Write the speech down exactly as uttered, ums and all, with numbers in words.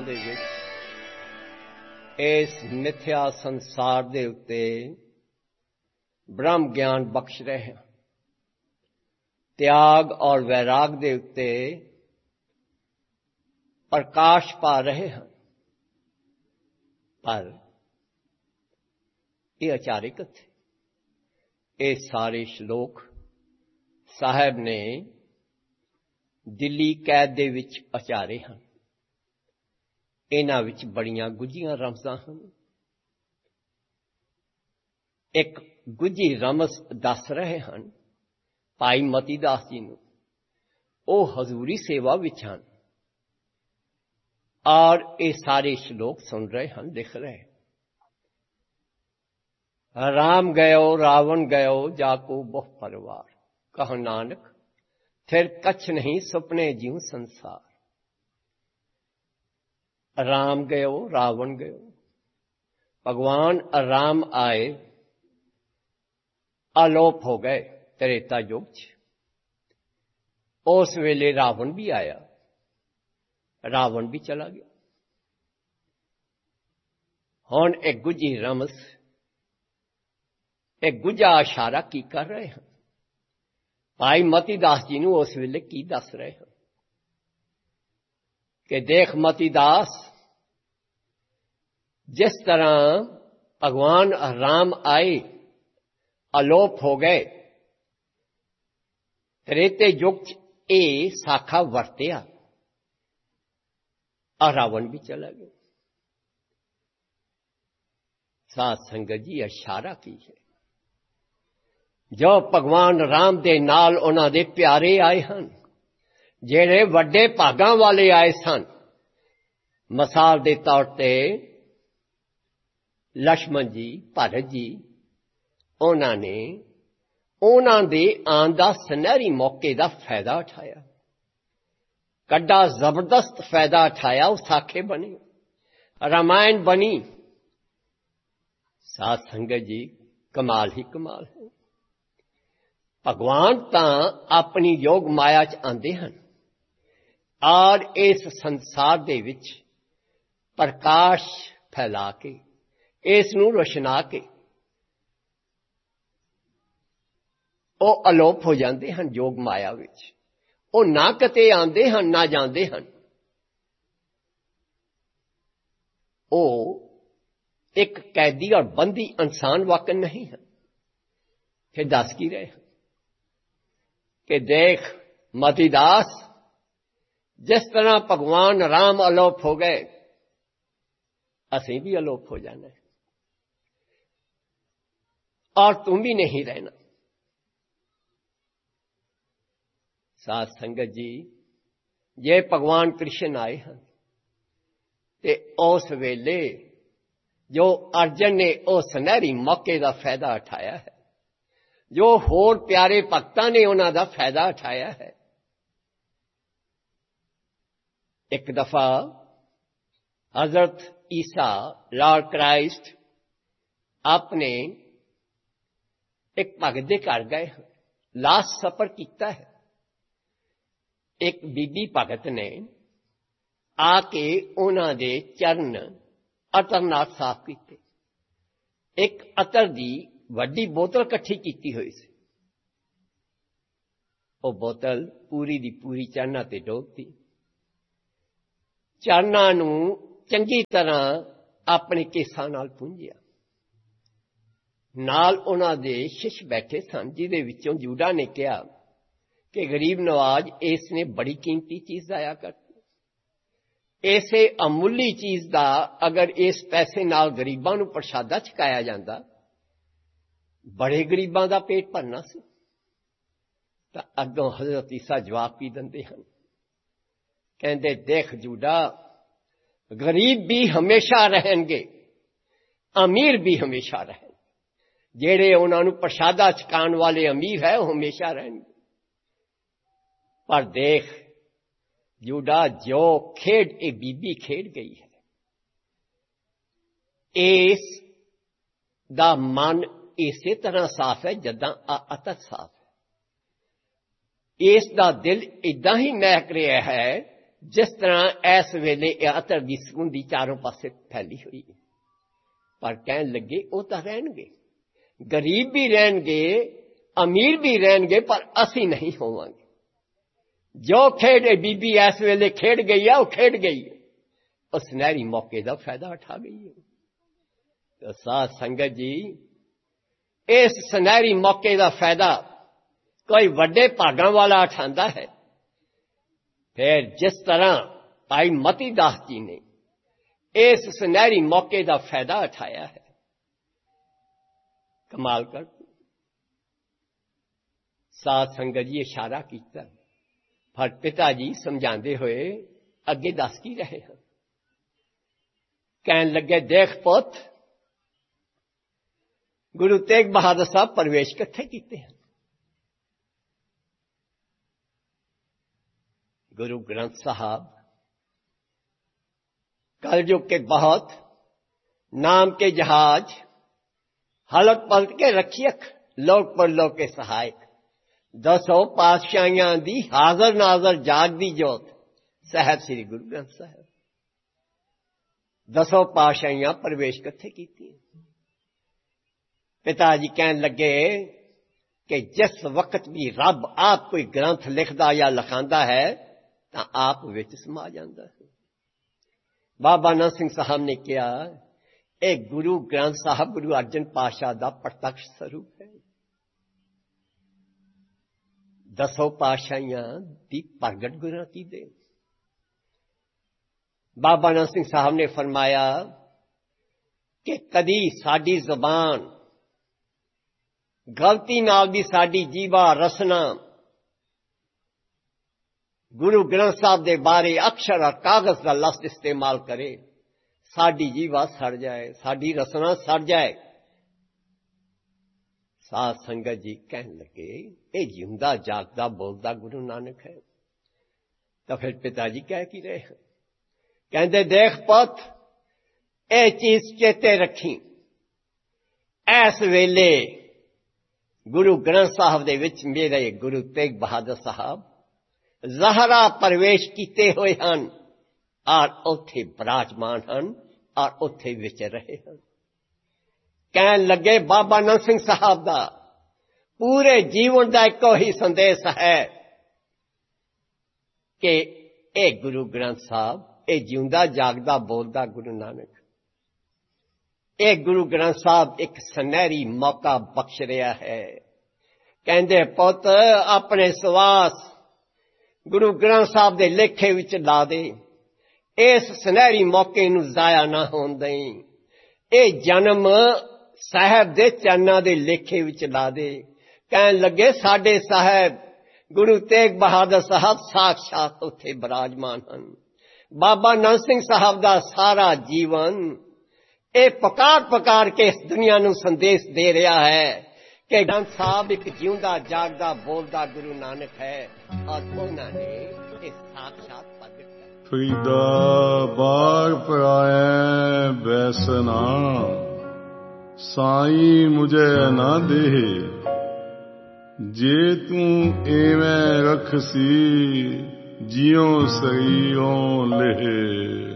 دے وچ اس متھیا ਸੰਸਾਰ ਦੇ ਉੱਤੇ ਬ੍ਰਹਮ ਗਿਆਨ ਬਖਸ਼ ਰਹੇ ਹਨ। त्याग और वैराग ਦੇ ਉੱਤੇ ਪ੍ਰਕਾਸ਼ ਪਾ ਰਹੇ ਹਨ। ਪਰ ਇਹ ਅਚਾਰਿਕ ਥੇ। ਇਹ ਸਾਰੇ ਸ਼ਲੋਕ ਸਾਹਿਬ ਨੇ ਦਿੱਲੀ ਕੈਦ ਦੇ ਵਿੱਚ ਉਚਾਰੇ ਹਨ। ਇਹਨਾਂ ਵਿੱਚ ਬੜੀਆਂ ਗੁੱਝੀਆਂ ਰਮਜ਼ਾਂ ਹਨ। ਇੱਕ ਗੁੱਝੀ ਰਮਜ਼ ਦੱਸ ਰਹੇ ਹਨ ਭਾਈ ਮਤੀ ਦਾਸ ਜੀ ਨੂੰ। ਉਹ ਹਜ਼ੂਰੀ ਸੇਵਾ ਵਿੱਚ ਹਨ ਔਰ ਇਹ ਸਾਰੇ ਸ਼ਲੋਕ ਸੁਣ ਰਹੇ ਹਨ, ਲਿਖ ਰਹੇ। ਰਾਮ ਗਇਓ ਰਾਵਣ ਗਇਓ ਜਾਕੋ ਬਹੁ ਪਰਵਾਰ, ਕਹ ਨਾਨਕ ਫਿਰ ਕਛ ਨਹੀਂ ਸੁਪਨੇ ਜਿਉ ਸੰਸਾਰ। राम गयो रावण गयो, भगवान राम आए अलोप हो गए त्रेता युग च। उस वेले रावण भी आया, रावण भी चला गया। हुण एक गुझी रमस, एक गुझा इशारा की कर रहे हैं भाई मती दास जी नूं। उस वेले की दस रहे हैं कि देख मती दास, जिस तरह भगवान राम आए अलोप हो गए त्रेते युग ए साखा वरतिया और रावण भी चला गया। साध संगत जी इशारा की है जो भगवान राम दे नाल उन्हां दे प्यारे आए हैं, ਜਿਹੜੇ ਵੱਡੇ ਭਾਗਾਂ ਵਾਲੇ ਆਏ ਸਨ। ਮਿਸਾਲ ਦੇ ਤੌਰ ਤੇ ਲక్ష్మణ ਜੀ, ਭਰਤ ਜੀ, ਉਹਨਾਂ ਨੇ ਉਹਨਾਂ ਦੇ ਆਉਣ ਦਾ ਸੁਨਹਿਰੀ ਮੌਕੇ ਦਾ ਫਾਇਦਾ ਉਠਾਇਆ। ਕੱਡਾ ਜ਼ਬਰਦਸਤ ਫਾਇਦਾ ਉਠਾਇਆ। ਉਹ ਸਾਖੇ ਬਣੇ, ਰਾਮਾਇਣ ਬਣੀ। ਸਾਧ ਸੰਗਤ ਜੀ ਕਮਾਲ ਹੀ ਕਮਾਲ ਹੈ। ਭਗਵਾਨ ਤਾਂ ਆਪਣੀ ਯੋਗ ਮਾਇਆ ਚ ਆਉਂਦੇ ਹਨ और इस संसार दे विच प्रकाश फैला के इस नूं रोशना के ओ अलोप हो जाते हैं योग माया विच। ओ ना कते आंदे हैं ना जाते हैं। ओ एक कैदी और बंदी इंसान वाकन नहीं है। फिर दस की रहे हैं कि देख मतीदास, जिस तरह भगवान राम अलोप हो गए असीं भी अलोप हो जाना है और तुम भी नहीं रहना। साध संगत जी, ये भगवान कृष्ण आए हैं ते उस वेले जो अर्जन ने उस सुनहरी मौके का फायदा उठाया है, जो होर प्यारे भगतां ने उन्हां दा फायदा उठाया है। एक दफा हजरत ईसा लॉर्ड क्राइस्ट अपने एक भगत दे घर गए, लास्ट सफर किया है। एक बीबी भगत ने आके उन्हां दे चरण अतर नाल साफ किए। एक अतर दी वड्डी बोतल इकट्ठी की हुई सी। वो बोतल पूरी दी पूरी चरणां ते डोबती। चरणां नूं चंगी तरह अपने केसां नाल पूंजिया। नाल उन्हां दे शिश बैठे सन, जिहदे विचों जूडा ने कहा कि गरीब नवाज, इसने बड़ी कीमती चीज जाया करती। इसे अमुली चीज दा अगर इस पैसे नाल गरीबां नूं प्रसादा छकाया जांदा, बड़े गरीबां दा पेट भरना सी। तां अगों हजरत ईसा जवाब भी दिंदे हन, कहते देख जूडा, गरीब भी हमेशा रहेंगे, अमीर भी हमेशा रहेंगे। जेड़े उन्होंने प्रसादा छकाण वाले अमीर है वो हमेशा रहेंगे। पर देख जूडा, जो खेड ए बीबी खेड गई है, इस दा मन इसे तरह साफ है जदां अतर साफ है। इस दा दिल इदां ही महक रहा है جس طرح اس ویلے عطر دی سگندی چاروں پاسے پھیلی ہوئی ہے، پر کہن لگے وہ تو رہن گے، غریب بھی رہن گے، امیر بھی رہن گے، پر اسی نہیں ہوواں گے۔ جو کھیڈ بی بی اس ویلے کھیڈ گئی ہے وہ کھیڈ گئی ہے، اس سنہری موقع کا فائدہ اٹھا گئی ہے۔ تو ساتھ سنگت جی، اس سنہری موقع کا فائدہ کوئی وڈے بھاگاں والا اٹھاندا ہے، پھر جس طرح بھائی متی داس جی نے اس سنہری موقع کا فائدہ اٹھایا ہے، کمال کر ساتھ سنگت جی اشارہ کیتا، پر پتا جی سمجھاندے ہوئے اگے دس کی رہے ہیں، کہن لگے دیکھ پوت، گرو تیگ بہادر صاحب پرویش کتھے کیتے ہیں؟ گرو گرنتھ صاحب کل جو کے بہت نام کے جہاز، حلق پلٹ کے رکھیک، لوک پر لوک کے سہایک، دسو پادشاہیاں دی حاضر ناظر جاگ دی جوت صاحب سری گرو گرنتھ صاحب، دسو پادشاہیاں پرویش کتھے کیتی ہیں؟ پتا جی کہن لگے کہ جس وقت بھی رب آپ کوئی گرنتھ لکھدا یا لکھاندا ہے تو آپ وچ سما جاندا ہے۔ بابا نند سنگھ صاحب نے کیا، اے گرو گرنتھ صاحب گرو ارجن پاشاہ دا پرتکش سروپ ہے، دسو پاشاہیاں دی پرگٹ گرانتی دے۔ بابا نند سنگھ صاحب نے فرمایا کہ کدی ساڈی زبان غلطی نال بھی ساڈی جیوا رسنا گرو گرنتھ صاحب دے بارے اکشر اور کاغذ کا لفظ استعمال کرے، ساڈی جیوا سڑ جائے، ساڈی رسنا سڑ جائے۔ ساتھ سنگت جی کہن لگے اے جیوندا جاگدا بولدا گرو نانک ہے۔ تو پھر پتا جی کہہ کی رہے ہیں، کہندے دیکھ پت، اے چیز چیتے رکھی، ایس ویلے گرو گرنتھ صاحب دے وچ میرے گرو تیگ بہادر صاحب زہرا پرویش کیتے ہوئے ہن اور اوتھے براجمان ہن اور اوتھے وچ رہے ہن۔ کہن لگے بابا نند سنگھ صاحب دا پورے جیون دا ایک ہی سندیش ہے کہ اے گرو گرنتھ صاحب اے جیوندا جاگدا بولدا گرو نانک، اے گرو گرنتھ صاحب ایک سنہری موقع بخش رہا ہے۔ کہندے پوت اپنے سواس گرو گرنتھ صاحب دے لکھے وچ لا دے، اس سنہری موقع نو ضائع نہ ہون دیں، اے جنم صاحب دے چرناں دے لکھے وچ لا دے۔ کہن لگے ساڈے صاحب گرو تیگ بہادر صاحب ساکشات اتھے براجمان ہن۔ بابا نند سنگھ صاحب دا سارا جیون اے پکار پکار کے اس دنیا نو سندیش دے رہا ہے کہ گرنتھ صاحب ایک جیوندا جاگدا بولدا گرو نانک ہے، اور انہوں نے اس ساکشات پرگٹ کر فریدا باغ پرائے بیسنا، سائیں مجھے نہ دے، جے توں ایویں رکھ سی جیوں سریوں لے۔